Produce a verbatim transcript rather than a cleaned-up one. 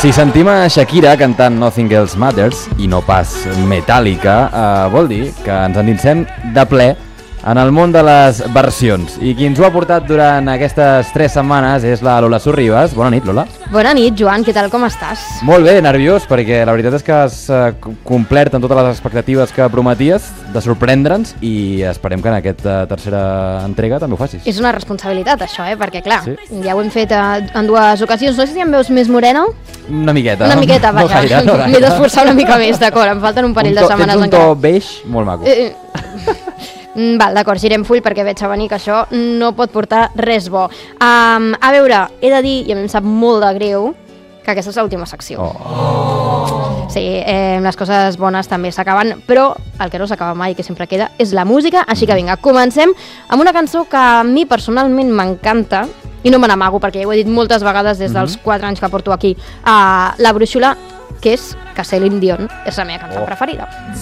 Si sentim a Shakira cantant Nothing Else Matters i no pas Metallica, eh, vol dir que ens endinsem de ple en el món de les versions. I qui ens ho ha portat durant aquestes tres setmanes és la Lola Sorribas. Bona nit, Lola. Bona nit, Joan, què tal, com estàs? Molt bé, nerviós, perquè la veritat és que has eh, complert amb totes les expectatives que prometies de sorprendre'ns i esperem que en aquesta tercera entrega també ho facis. És una responsabilitat, això, eh? Perquè, clar, Sí. ja ho hem fet eh, en dues ocasions. No sé si em veus més morena? Una miqueta. Una miqueta, no vaja. gaire, no gaire. M'he d'esforçar una mica més, d'acord, em falten un parell Un to, de setmanes tens un encara. to beix molt maco. Eh, Mm, Val, d'acord, girem full perquè veig a venir que això no pot portar res bo. Um, a veure, he de dir, i a mi em sap molt de greu, que aquesta és l'última secció. Oh. Sí, eh, les coses bones també s'acaben, però el que no s'acaba mai, que sempre queda, és la música. Així que vinga, comencem amb una cançó que a mi personalment m'encanta, i no me n'amago perquè ja ho he dit moltes vegades des dels quatre anys que porto aquí a La Brúixola, que és que Celine Dion és la meva cançó Oh. preferida.